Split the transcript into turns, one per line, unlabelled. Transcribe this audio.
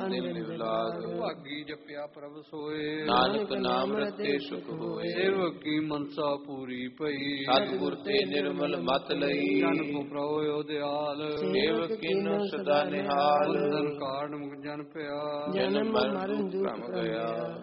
ਦਿਲ ਲਾਗ।
ਭਾਗੀ ਜਪਿਆ ਪ੍ਰਭ ਸੋਏ,
ਨਾਨਕ ਨਾਮ ਰਤੇ ਸੁਖ ਹੋਏ।
ਸੇਵਕ ਕੀ ਮਨਸਾ ਪੂਰੀ ਪਈ,
ਸਤਿਗੁਰ ਤੇ ਨਿਰਮਲ ਮਤ ਲਈ।
ਜਨ ਕੋ ਪ੍ਰਭ ਉਦਿਆਲ,
ਸੇਵਕ ਕੀਨੋ ਸਦਾ ਨਿਹਾਲ।
ਬੰਧਨ ਕਾਰਨ ਮੁਖ ਜਨ ਪਿਆ,
ਜਨਮ ਮਰਨ ਦੁਖ ਭ੍ਰਮ ਗਿਆ।